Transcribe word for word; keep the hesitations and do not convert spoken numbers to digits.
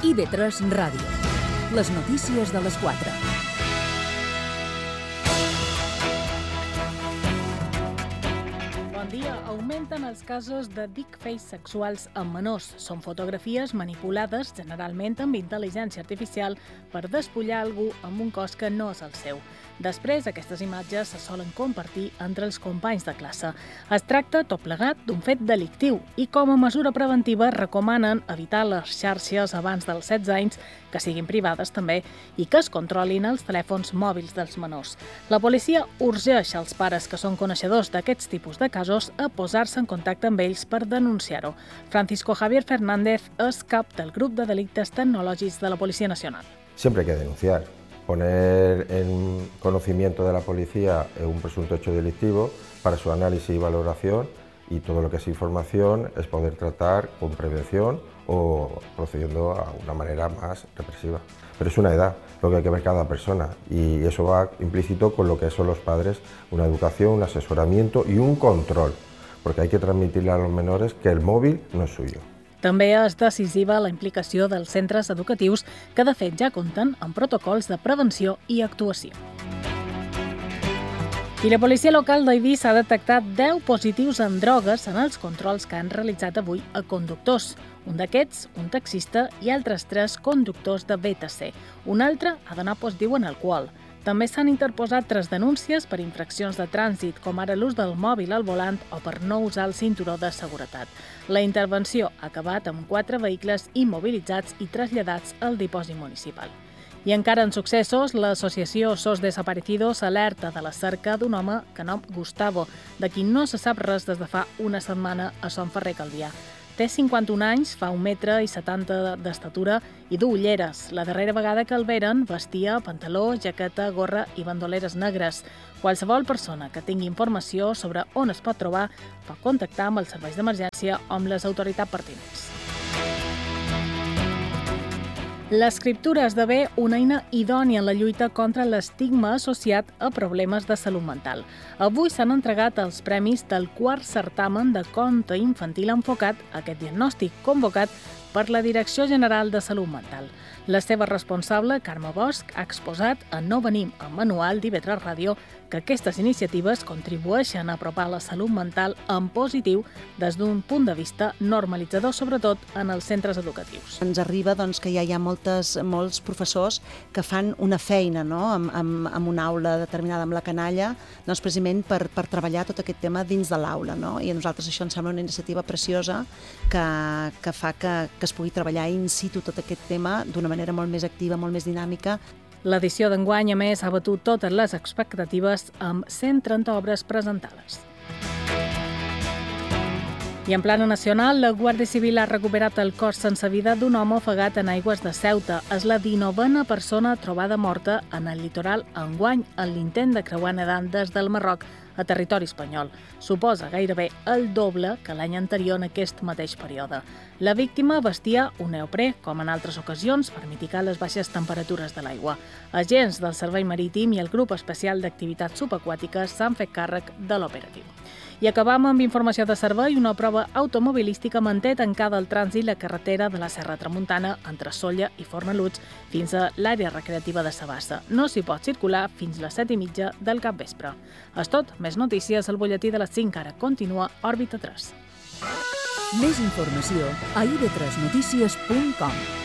I V tres Ràdio. Les notícies de les quatre. Bon dia. Augmenten els casos de deepfakes sexuals amb menors. Són fotografies manipulades, generalment amb intel·ligència artificial, per despullar algú amb un cos que no és el seu. Després, aquestes imatges se solen compartir entre els companys de classe. Es tracta, tot plegat, d'un fet delictiu i com a mesura preventiva recomanen evitar les xarxes abans dels setze anys, que siguin privades també, i que es controlin els telèfons mòbils dels menors. La policia urgeix als pares que són coneixedors d'aquests tipus de casos a posar-se en contacte amb ells per denunciar-ho. Francisco Javier Fernández és cap del grup de delictes tecnològics de la Policía Nacional. Siempre hay que denunciar. Poner en conocimiento de la policía un presunto hecho delictivo para su análisis y valoración, y todo lo que es información es poder tratar con prevención o procediendo a una manera más represiva. Pero es una edad, lo que hay que ver cada persona, y eso va implícito con lo que son los padres, una educación, un asesoramiento y un control, porque hay que transmitirle a los menores que el móvil no es suyo. També és decisiva la implicació dels centres educatius que de fet ja compten amb protocols de prevenció i actuació. I la policia local d'Eivissa ha detectat deu positius en drogues en els controls que han realitzat avui a conductors. Un d'aquests, un taxista, i altres tres conductors de B T C. Un altre ha d'anar positiu en alcohol. També s'han interposat tres denúncies per infraccions de trànsit, com ara l'ús del mòbil al volant o per no usar el cinturó de seguretat. La intervenció ha acabat amb quatre vehicles immobilitzats i traslladats al dipòsit municipal. I encara en successos, l'associació SOS Desaparecidos alerta de la cerca d'un home que nom Gustavo, de qui no se sap res des de fa una setmana a Son Ferrer Calvià. Té cinquanta-un anys, fa un metre i setanta d'estatura i du ulleres. La darrera vegada que el veren vestia pantaló, jaqueta, gorra i bandoleres negres. Qualsevol persona que tingui informació sobre on es pot trobar pot contactar amb els serveis d'emergència o amb les autoritats pertinents. L'escriptura esdevé una eina idònia en la lluita contra l'estigma associat a problemes de salut mental. Avui s'han entregat els premis del quart certamen de conte infantil enfocat a aquest diagnòstic, convocat per la Direcció General de Salut Mental. La seva responsable, Carme Bosch, ha exposat a No venim en manual d'I V tres Ràdio que aquestes iniciatives contribueixen a apropar la salut mental en positiu des d'un punt de vista normalitzador, sobretot en els centres educatius. Ens arriba doncs, que ja hi ha moltes, molts professors que fan una feina, no? amb, amb, amb una aula determinada, amb la canalla, doncs, precisament per, per treballar tot aquest tema dins de l'aula. No? I a nosaltres això ens sembla una iniciativa preciosa que, que fa que, que es pugui treballar in situ tot aquest tema d'una manera molt més activa, molt més dinàmica. L'edició d'enguany, a més, ha batut totes les expectatives amb cent trenta obres presentades. I en plana nacional, la Guàrdia Civil ha recuperat el cos sense vida d'un home ofegat en aigües de Ceuta. És la dinovena persona trobada morta en el litoral enguany en l'intent de creuar nedant des del Marroc a territori espanyol. Suposa gairebé el doble que l'any anterior en aquest mateix període. La víctima vestia un neoprè, com en altres ocasions, per mitigar les baixes temperatures de l'aigua. Agents del Servei Marítim i el Grup Especial d'Activitats Subaquàtiques s'han fet càrrec de l'operatiu. I acabam amb informació de servei. Una prova automobilística manté tancada al trànsit la carretera de la Serra Tramuntana entre Sóller i Fornalutx fins a l'àrea recreativa de Sabassa. No s'hi pot circular fins a les set i mitja del capvespre. És tot. Més notícies al butlletí de les cinc. Ara continua Òrbita tres. Més informació a i v tres notícies punt com.